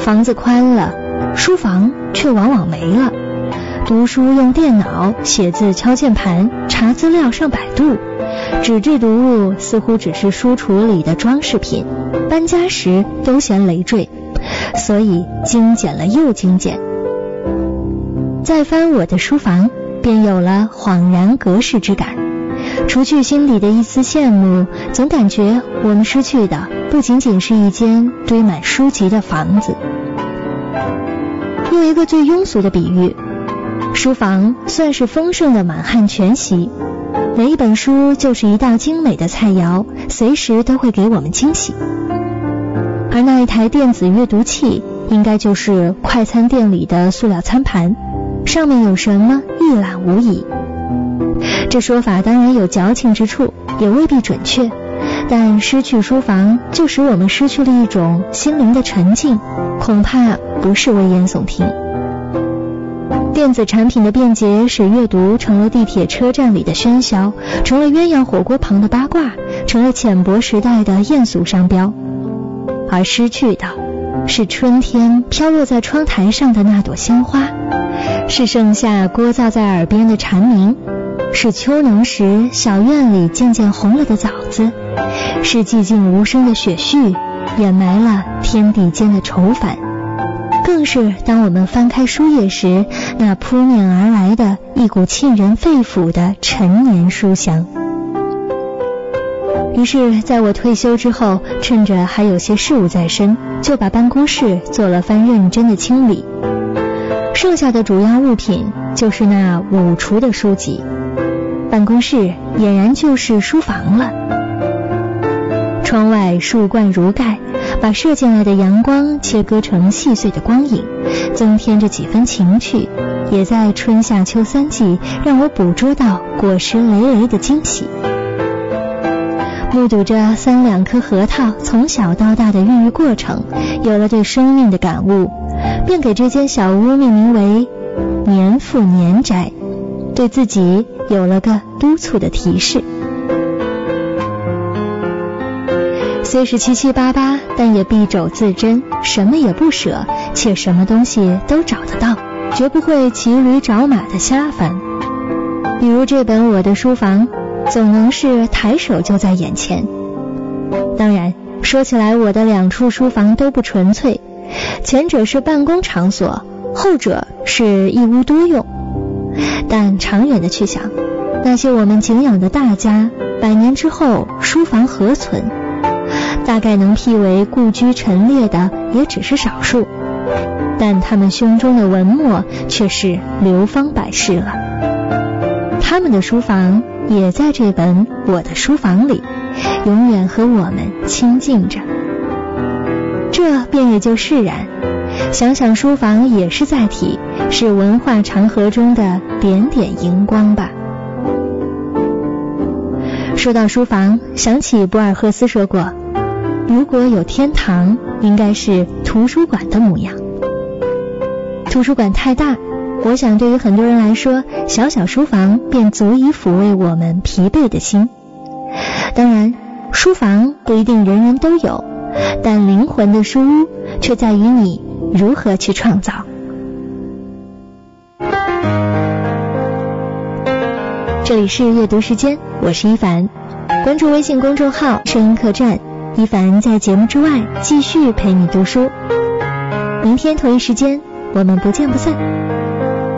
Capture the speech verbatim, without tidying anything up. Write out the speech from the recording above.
房子宽了，书房却往往没了。读书用电脑，写字敲键盘，查资料上百度，纸质读物似乎只是书橱里的装饰品，搬家时都嫌累赘，所以精简了又精简。再翻我的书房，便有了恍然隔世之感。除去心里的一丝羡慕，总感觉我们失去的不仅仅是一间堆满书籍的房子。用一个最庸俗的比喻，书房算是丰盛的满汉全席，每一本书就是一道精美的菜肴，随时都会给我们惊喜。而那一台电子阅读器，应该就是快餐店里的塑料餐盘，上面有什么一览无遗。这说法当然有矫情之处，也未必准确，但失去书房就使我们失去了一种心灵的沉静，恐怕不是危言耸听。电子产品的便捷使阅读成了地铁车站里的喧嚣，成了鸳鸯火锅旁的八卦，成了浅薄时代的艳俗商标。而失去的是春天飘落在窗台上的那朵鲜花，是盛夏聒噪在耳边的蝉鸣，是秋浓时小院里渐渐红了的枣子，是寂静无声的雪絮掩埋了天地间的愁烦，更是当我们翻开书页时，那扑面而来的一股沁人肺腑的陈年书香。于是在我退休之后，趁着还有些事务在身，就把办公室做了番认真的清理。剩下的主要物品就是那五橱的书籍，办公室俨然就是书房了。窗外树冠如盖，把射进来的阳光切割成细碎的光影，增添着几分情趣，也在春夏秋三季让我捕捉到果实累累的惊喜。目睹着三两颗核桃从小到大的孕育过程，有了对生命的感悟，便给这间小屋命名为年复年宅，对自己有了个督促的提示。虽是七七八八，但也敝帚自珍，什么也不舍，且什么东西都找得到，绝不会骑驴找马的瞎翻。比如这本我的书房，总能是抬手就在眼前。当然说起来，我的两处书房都不纯粹，前者是办公场所，后者是一屋多用。但长远的去想，那些我们敬仰的大家，百年之后书房何存？大概能辟为故居陈列的也只是少数，但他们胸中的文墨却是流芳百世了。他们的书房也在这本我的书房里，永远和我们亲近着。这便也就释然，想想书房也是载体，是文化长河中的点点荧光吧。说到书房，想起博尔赫斯说过，如果有天堂，应该是图书馆的模样。图书馆太大，我想对于很多人来说，小小书房便足以抚慰我们疲惫的心。当然，书房不一定人人都有，但灵魂的书屋却在于你如何去创造。这里是阅读时间，我是一凡，关注微信公众号声音客栈，一凡在节目之外继续陪你读书。明天同一时间，我们不见不散。